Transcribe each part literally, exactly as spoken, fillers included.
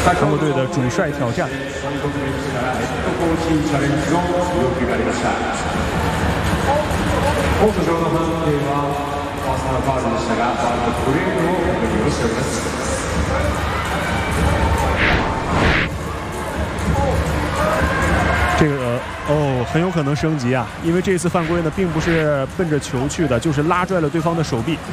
韩国队的主帅挑战。 コート上の判定はパーソナルファウルでしたが、ファウルのプレーの確認をしております。 这个哦，很有可能升级啊，因为这次犯规呢，并不是奔着球去的，就是拉拽了对方的手臂。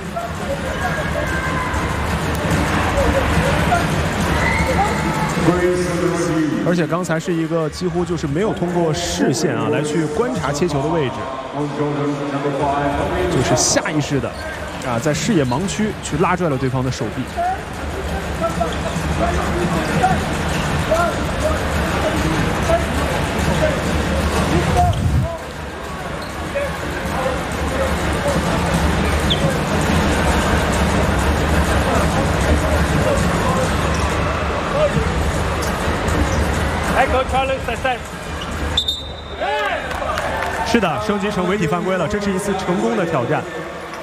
而且刚才是一个几乎就是没有通过视线啊来去观察切球的位置，就是下意识的啊在视野盲区去拉拽了对方的手臂。是的，升级成违体犯规了，这是一次成功的挑战。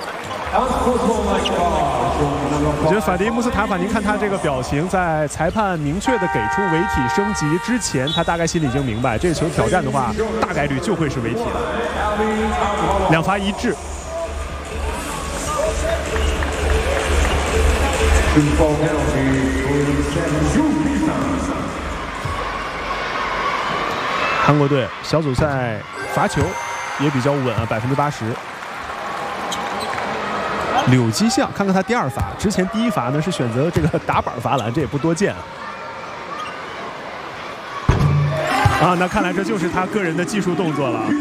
我觉得法迪穆斯塔法，您看他这个表情，在裁判明确的给出违体升级之前，他大概心里已经明白，这个球挑战的话，大概率就会是违体了。两罚一掷。韩国队小组赛罚球也比较稳啊，百分之八十。柳基相，看看他第二罚，之前第一罚呢是选择这个打板罚篮，这也不多见啊。啊，那看来这就是他个人的技术动作了。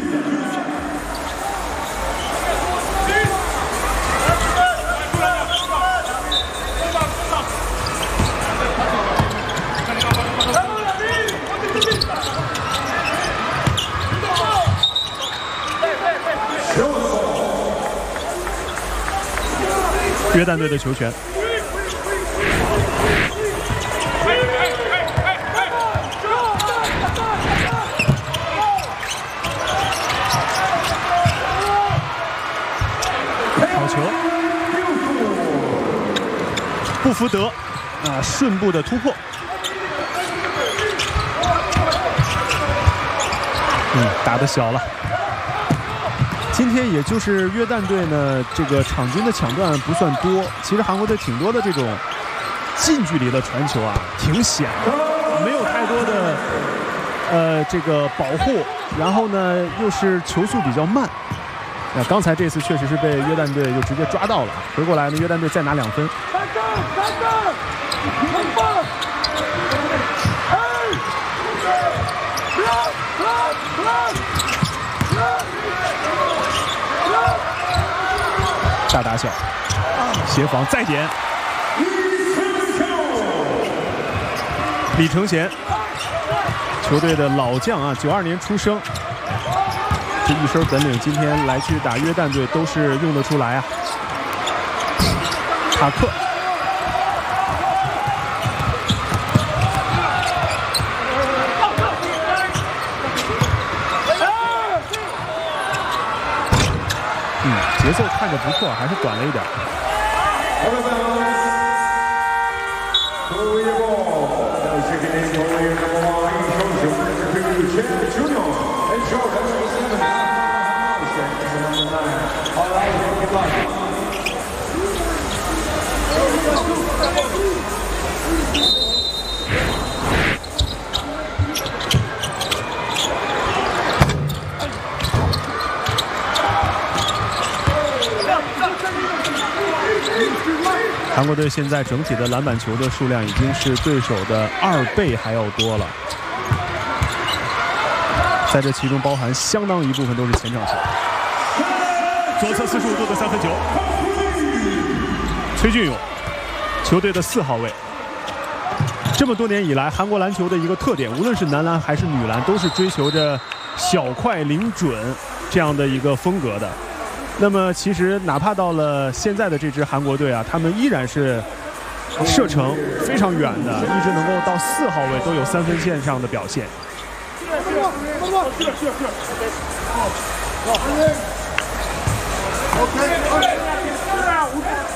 约旦队的球权，好球，布福德啊，顺步的突破，嗯，打得小了。今天也就是约旦队呢，这个场均的抢断不算多，其实韩国队挺多的这种近距离的传球啊，挺险的，没有太多的呃这个保护，然后呢又是球速比较慢。那刚才这次确实是被约旦队就直接抓到了，回过来呢，约旦队再拿两分。大打小，协防再点，李承贤，球队的老将啊，九二年出生，这一身本领，今天来去打约旦队都是用得出来啊。塔克，嗯，节奏看着不错，还是短了一点。韩国队现在整体的篮板球的数量已经是对手的二倍还要多了，在这其中包含相当一部分都是前场球。左侧四十五度的三分球，崔俊勇，球队的四号位。这么多年以来，韩国篮球的一个特点，无论是男篮还是女篮，都是追求着小快灵准这样的一个风格的。那么其实哪怕到了现在的这支韩国队啊，他们依然是射程非常远的，一直能够到四号位都有三分线上的表现。OK。